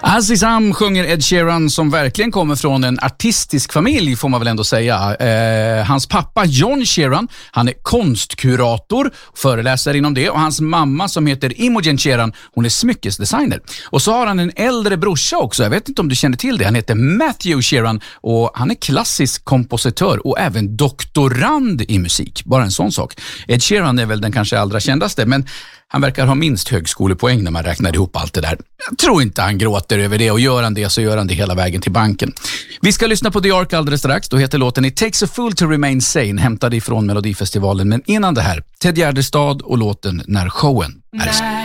Azizam sjunger Ed Sheeran, som verkligen kommer från en artistisk familj, får man väl ändå säga. Hans pappa John Sheeran, han är konstkurator, föreläser inom det, och hans mamma som heter Imogen Sheeran, hon är smyckesdesigner. Och så har han en äldre brorsa också, jag vet inte om du känner till det, han heter Matthew Sheeran och han är klassisk kompositör och även doktorand i musik, bara en sån sak. Ed Sheeran är väl den kanske allra kändaste, men han verkar ha minst högskolepoäng när man räknar ihop allt det där. Jag tror inte han gråter över det, och gör han det så gör han det hela vägen till banken. Vi ska lyssna på The Ark alldeles strax. Då heter låten It Takes a Fool to Remain Sane, hämtad ifrån Melodifestivalen. Men innan det här, Ted Gärdestad och låten När showen är slut.